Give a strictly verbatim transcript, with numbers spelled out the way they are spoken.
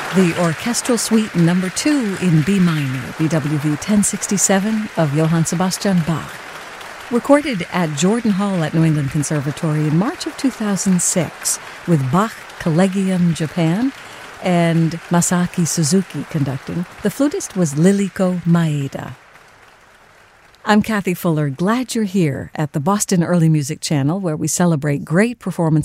The Orchestral Suite Number two in B minor, B W V ten sixty-seven of Johann Sebastian Bach. Recorded at Jordan Hall at New England Conservatory in March of two thousand six with Bach Collegium Japan and Masaaki Suzuki conducting. The flutist was Liliko Maeda. I'm Kathy Fuller. Glad you're here at the Boston Early Music Channel, where we celebrate great performances